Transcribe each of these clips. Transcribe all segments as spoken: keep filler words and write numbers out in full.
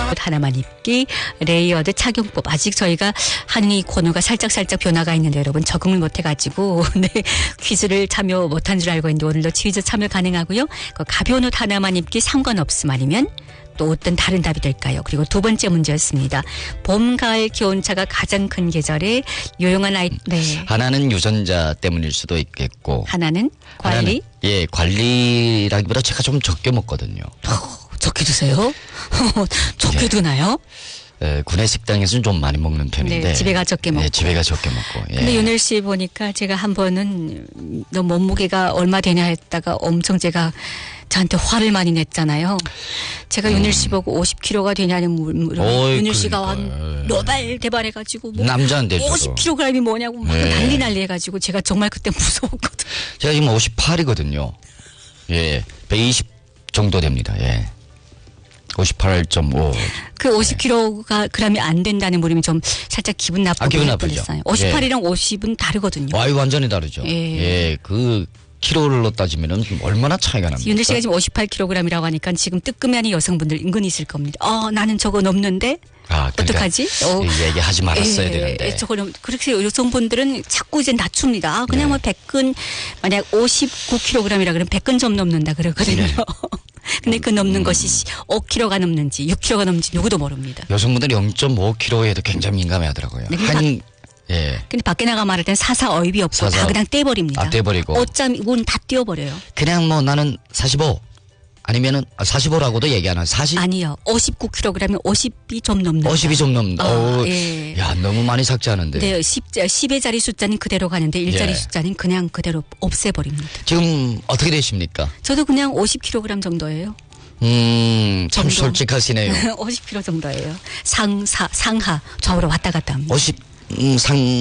옷 하나만 입기, 레이어드 착용법. 아직 저희가 하는 이 코너가 살짝살짝 변화가 있는데 여러분 적응을 못해가지고 네, 퀴즈를 참여 못한 줄 알고 있는데 오늘도 퀴즈 참여 가능하고요. 그 가벼운 옷 하나만 입기 상관없음 아니면 또 어떤 다른 답이 될까요? 그리고 두 번째 문제였습니다. 봄, 가을 기온차가 가장 큰 계절에 유용한 아이. 네. 하나는 유전자 때문일 수도 있겠고. 하나는 관리. 하나는, 예, 관리라기보다 제가 좀 적게 먹거든요. 어, 적게 드세요? 적게 드나요? 예, 군내 식당에서는 좀 많이 먹는 편인데. 네, 집에가 적게 먹고. 예, 집에가 적게 먹고. 예. 근데 윤일 씨 보니까 제가 한 번은 너 몸무게가 얼마 되냐 했다가 엄청 제가 저한테 화를 많이 냈잖아요. 제가 음. 윤일 씨 보고 오십 킬로그램가 되냐는 물으면 윤일 씨가 와 노발 대발해가지고 뭐 남자인데 오십 킬로그램이 뭐냐고 막 네. 난리 난리 해가지고 제가 정말 그때 무서웠거든요. 제가 지금 오십팔이거든요. 예, 백이십 정도 됩니다. 예. 오십팔 점 오. 그 오십 킬로그램이 안 된다는 물음이 좀 살짝 기분 나쁘게 아, 기분 나쁘죠. 했어요. 오십팔이랑 예. 오십은 다르거든요. 와, 이거 완전히 다르죠. 예, 예 그 킬로로 따지면은 얼마나 차이가 납니까? 윤일 씨가 지금 오십팔 킬로그램이라고 하니까 지금 뜨끔해하는 여성분들 은근히 있을 겁니다. 어, 나는 저거 넘는데. 아, 그러니까 어떡하지? 어, 얘기하지 말았어야 예, 되는데. 저거는 그렇게 여성분들은 자꾸 이제 낮춥니다. 아, 그냥 네. 뭐 백근 만약 오십구 킬로그램이라 그러면 백근 좀 넘는다 그러거든요. 네. 근데 그 넘는 음. 것이 오 킬로그램가 넘는지 육 킬로그램가 넘는지 누구도 모릅니다. 여성분들이 영 점 오 킬로그램에도 굉장히 민감해하더라고요. 네, 한 예. 근데 밖에 나가 말할 땐 사사 어입이 없고 사사. 다 그냥 떼버립니다. 아, 떼버리고. 옷장 문 다 떼어버려요. 그냥 뭐 나는 사십오 아니면은 사십오라고도 얘기 안 하고 사십. 아니요. 오십구 킬로그램이면 오십이 좀 넘는다. 오십이 좀 넘는다. 어, 오, 예. 야, 너무 많이 삭제하는데. 네, 십, 십의 자리 숫자는 그대로 가는데 일자리 예. 숫자는 그냥 그대로 없애버립니다. 지금 어떻게 되십니까? 저도 그냥 오십 킬로그램 정도예요. 음, 참 정도. 솔직하시네요. 오십 킬로그램 정도예요. 상사, 상하, 좌우로 왔다 갔다 합니다. 오십 음,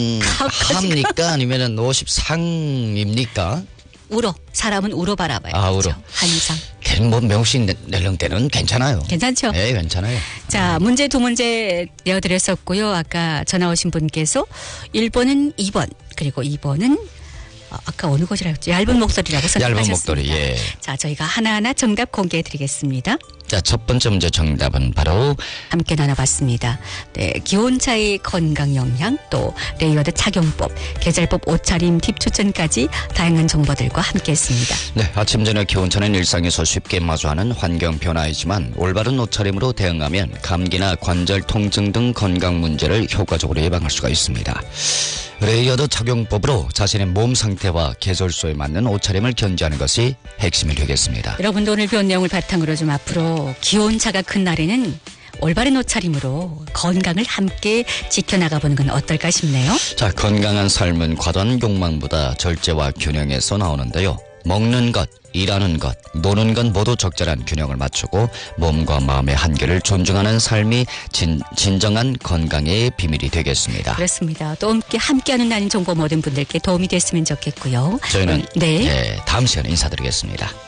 상합니까? 아니면은 오십 상입니까? 우로. 사람은 우로 바라봐요. 아, 우로. 그렇죠? 한상. 걔는 뭐 명식 연령대는 괜찮아요. 괜찮죠? 네, 괜찮아요. 자, 문제 두 문제 내어드렸었고요. 아까 전화 오신 분께서 일 번은 이 번, 그리고 이 번은 아, 아까 어느 것이라 했죠? 얇은 목소리라고 선택하셨습니다. 얇은 목소리, 예. 자, 저희가 하나하나 정답 공개해 드리겠습니다. 자, 첫 번째 문제 정답은 바로 함께 나눠봤습니다. 네, 기온차의 건강 영향, 또 레이어드 착용법, 계절법 옷차림 팁 추천까지 다양한 정보들과 함께했습니다. 네, 아침 저녁 기온차는 일상에서 쉽게 마주하는 환경 변화이지만 올바른 옷차림으로 대응하면 감기나 관절 통증 등 건강 문제를 효과적으로 예방할 수가 있습니다. 레이어드 착용법으로 자신의 몸 상태와 계절소에 맞는 옷차림을 견지하는 것이 핵심이 되겠습니다. 여러분도 오늘 배운 내용을 바탕으로 좀 앞으로 기온차가 큰 날에는 올바른 옷차림으로 건강을 함께 지켜나가보는 건 어떨까 싶네요. 자, 건강한 삶은 과도한 욕망보다 절제와 균형에서 나오는데요. 먹는 것, 일하는 것, 노는 것 모두 적절한 균형을 맞추고 몸과 마음의 한계를 존중하는 삶이 진, 진정한 건강의 비밀이 되겠습니다. 그렇습니다. 또 함께 함께하는 날인 정보 모든 분들께 도움이 됐으면 좋겠고요. 저희는 네. 예, 다음 시간에 인사드리겠습니다.